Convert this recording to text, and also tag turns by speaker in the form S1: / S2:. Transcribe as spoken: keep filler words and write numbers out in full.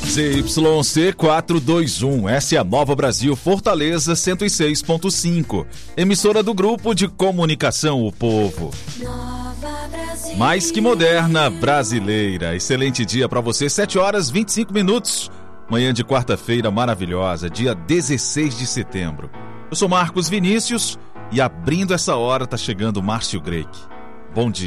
S1: Z Y C quatrocentos e vinte e um, essa é a Nova Brasil Fortaleza cento e seis ponto cinco, emissora do Grupo de Comunicação O Povo. Mais que moderna, brasileira. Excelente dia para você, sete horas e vinte e cinco minutos. Manhã de quarta-feira maravilhosa, dia dezesseis de setembro. Eu sou Marcos Vinícius e abrindo essa hora tá chegando Márcio Greik. Bom dia.